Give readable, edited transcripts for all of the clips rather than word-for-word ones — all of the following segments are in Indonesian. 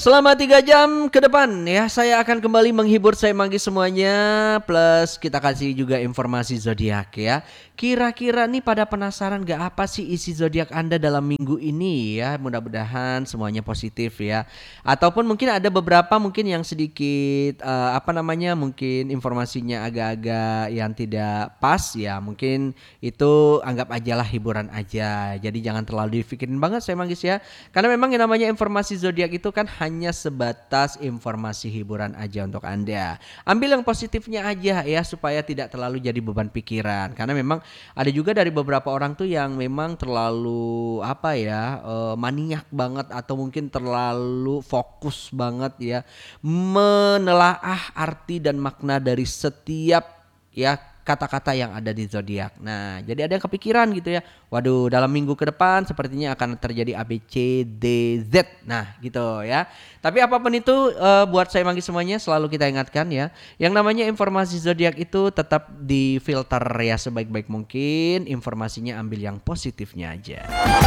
Selama 3 jam ke depan ya, saya akan kembali menghibur saya Manggi semuanya. Plus kita kasih juga informasi zodiak ya. Kira-kira nih pada penasaran gak apa sih isi zodiak Anda dalam minggu ini ya. Mudah-mudahan semuanya positif ya. Ataupun mungkin ada beberapa mungkin yang sedikit mungkin informasinya agak-agak yang tidak pas ya. Mungkin itu anggap aja lah hiburan aja. Jadi jangan terlalu dipikirin banget saya Manggis ya. Karena memang yang namanya informasi zodiak itu kan hanya sebatas informasi hiburan aja untuk Anda. Ambil yang positifnya aja ya supaya tidak terlalu jadi beban pikiran. Karena memang ada juga dari beberapa orang tuh yang memang terlalu maniak banget atau mungkin terlalu fokus banget ya menelaah arti dan makna dari setiap ya kata-kata yang ada di zodiak. Nah, jadi ada yang kepikiran gitu ya. Waduh, dalam minggu ke depan sepertinya akan terjadi A B C D Z. Nah, gitu ya. Tapi apapun itu buat saya Manggi semuanya selalu kita ingatkan ya. Yang namanya informasi zodiak itu tetap difilter ya sebaik-baik mungkin. Informasinya ambil yang positifnya aja.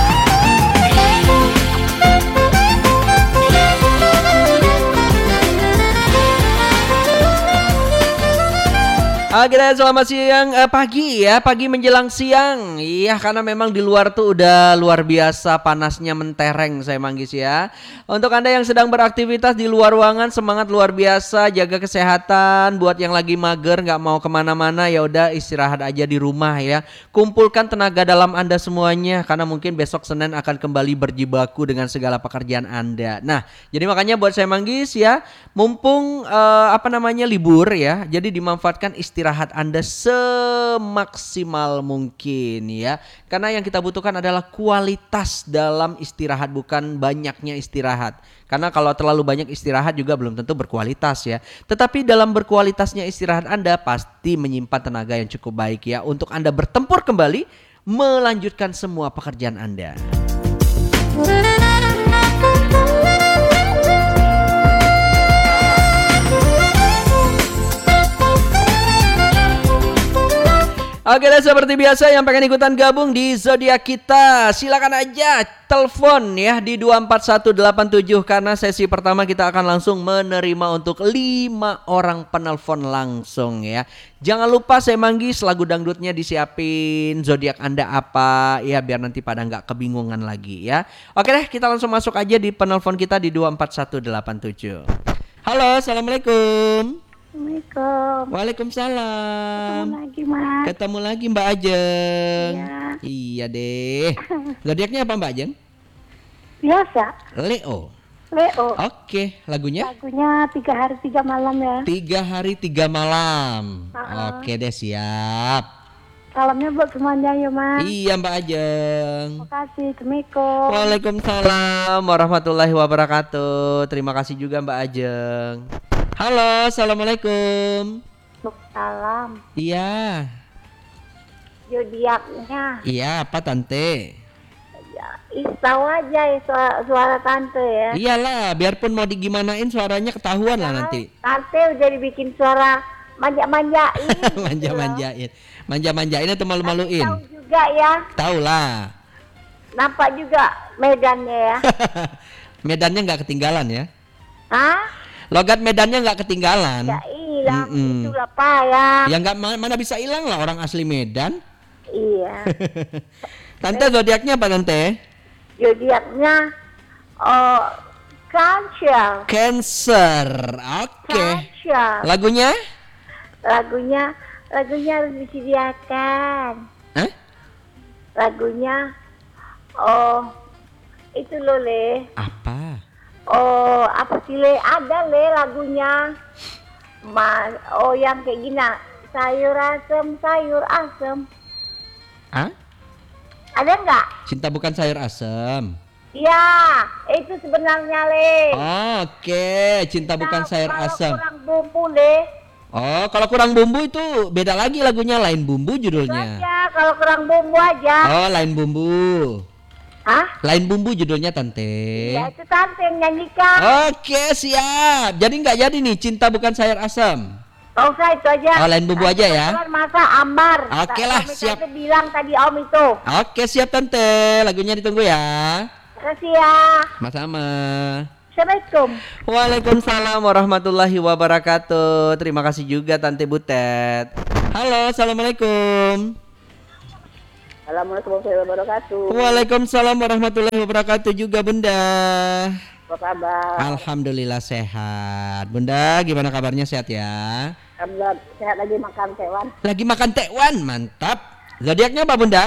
Oke, selamat siang, pagi menjelang siang. Iya, karena memang di luar tuh udah luar biasa panasnya mentereng saya Manggis ya. Untuk Anda yang sedang beraktivitas di luar ruangan, semangat luar biasa, jaga kesehatan. Buat yang lagi mager nggak mau kemana-mana, ya udah istirahat aja di rumah ya. Kumpulkan tenaga dalam Anda semuanya, karena mungkin besok Senin akan kembali berjibaku dengan segala pekerjaan Anda. Nah, jadi makanya buat saya Manggis ya, mumpung libur ya, jadi dimanfaatkan istirahat Anda semaksimal mungkin ya. Karena yang kita butuhkan adalah kualitas dalam istirahat, bukan banyaknya istirahat. Karena kalau terlalu banyak istirahat juga belum tentu berkualitas ya. Tetapi dalam berkualitasnya istirahat Anda pasti menyimpan tenaga yang cukup baik ya untuk Anda bertempur kembali melanjutkan semua pekerjaan Anda. Oke, dan seperti biasa yang pengen ikutan gabung di zodiak kita, silakan aja telepon ya di 24187 karena sesi pertama kita akan langsung menerima untuk 5 orang penelpon langsung ya. Jangan lupa saya Manggis lagu dangdutnya disiapin, zodiak Anda apa ya biar nanti pada nggak kebingungan lagi ya. Oke deh, kita langsung masuk aja di penelpon kita di 24187. Halo, assalamualaikum. Assalamualaikum. Waalaikumsalam. Ketemu lagi, Mas. Ketemu lagi Mbak Ajeng. Iya. Iya deh. Zodiaknya apa Mbak Ajeng? Biasa. Leo. Oke, lagunya? Lagunya 3 hari 3 malam ya. 3 hari 3 malam. Oke deh, siap. Salamnya buat semuanya ya, Mas. Iya Mbak Ajeng. Terima kasih. Assalamualaikum. Waalaikumsalam warahmatullahi wabarakatuh. Terima kasih juga Mbak Ajeng. Halo, assalamualaikum. Salam. Iya. Zodiaknya. Iya, apa tante? Ya, tahu aja ya suara tante ya. Iyalah, biarpun mau digimanain suaranya ketahuan lah nanti. Tante udah dibikin suara manja-manjain. Manja-manjain. Manja-manjain atau malu-maluin? Tahu juga ya. Tahu lah. Nampak juga medannya ya. Medannya nggak ketinggalan ya? Hah? Logat medannya nggak ketinggalan. Ya hilang, itulah Pak ya. Ya nggak mana bisa hilang lah orang asli Medan. Iya. Tante zodiaknya apa tante? Zodiaknya Cancer. Cancer. Oke. Cancer. Lagunya? Lagunya harus disediakan. Hah? Lagunya itu loh Le. Apa? Apa sih Le? Ada Le lagunya. Yang kayak gini. Sayur asem. Hah? Ada nggak? Cinta bukan sayur asem. Iya, itu sebenarnya Le. Oke, cinta bukan sayur asem. Kalau kurang bumbu Le. Oh, kalau kurang bumbu itu beda lagi lagunya, lain bumbu judulnya. Aja, kalau kurang bumbu aja. Oh, lain bumbu. Hah? Lain bumbu judulnya tante. Iya, itu tante yang nyanyikan. Oke, siap. Jadi nggak jadi nih cinta bukan sayur asam. Nggak usah itu aja. Oh, lain bumbu aja ya. Masa ambar. Oke lah, siap. Tante bilang tadi Om itu. Oke, siap tante. Lagunya ditunggu ya. Terima kasih ya. Sama-sama. Assalamualaikum. Waalaikumsalam warahmatullahi wabarakatuh. Terima kasih juga Tante Butet. Halo, assalamualaikum. Assalamualaikum warahmatullahi wabarakatuh. Waalaikumsalam warahmatullahi wabarakatuh juga Bunda. Apa kabar? Alhamdulillah sehat. Bunda, gimana kabarnya, sehat ya? Alhamdulillah sehat, lagi makan kewan. Lagi makan tekwan, mantap. Zodiaknya apa Bunda?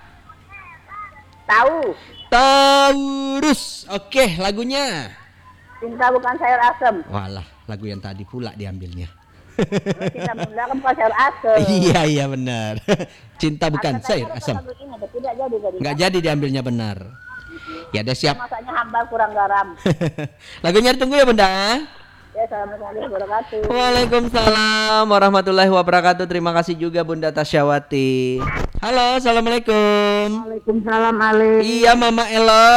Tahu. Taurus. Oke, lagunya. Cinta bukan sayur asem. Walah, lagu yang tadi pula diambilnya. Cinta bukan sayur asem. Iya benar. Cinta bukan sayur asam. Tidak jadi tadi. Nggak jadi diambilnya, benar. Ya udah, siap. Masaknya hamba kurang garam. Lagunya ditunggu ya Bunda. Ya, assalamualaikum warahmatullahi wabarakatuh. Waalaikumsalam warahmatullahi wabarakatuh. Terima kasih juga Bunda Tasyawati. Halo, assalamualaikum. Waalaikumsalam Ale. Iya Mama Elo.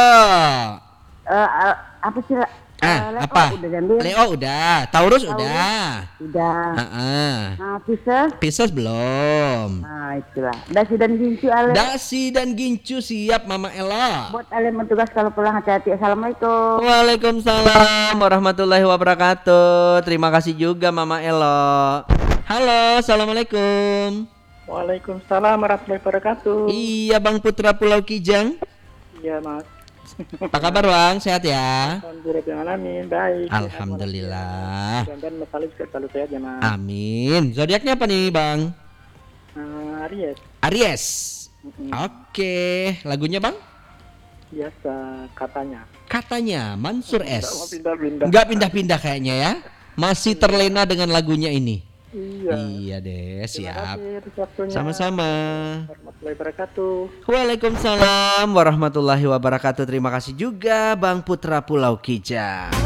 Apa sih? Apa? Udah diambil. Leo udah, Taurus udah. Udah. Nah, Pisces. Pisces belum. Nah, itulah. Dasi dan gincu Ale. Dasi dan gincu siap Mama Ella. Buat Ale bertugas kalau pulang hati-hati. Assalamualaikum. Waalaikumsalam warahmatullahi wabarakatuh. Terima kasih juga Mama Ella. Halo, assalamualaikum. Waalaikumsalam warahmatullahi wabarakatuh. Iya Bang Putra Pulau Kijang. Iya Mas. Apa kabar Bang? Sehat ya? Alhamdulillah, baik. Alhamdulillah. Dan masalah juga selalu sehat ya Mas. Amin. Zodiaknya apa nih Bang? Aries. Aries. Oke, lagunya Bang? Biasa katanya. Katanya Mansur Nggak mau S. pindah-pindah. Nggak pindah-pindah kayaknya ya. Masih terlena dengan lagunya ini. Iya. Iya deh, siap. Terima kasih atas waktunya. Sama-sama. Warahmatullahi wabarakatuh. Waalaikumsalam warahmatullahi wabarakatuh. Terima kasih juga Bang Putra Pulau Kijang.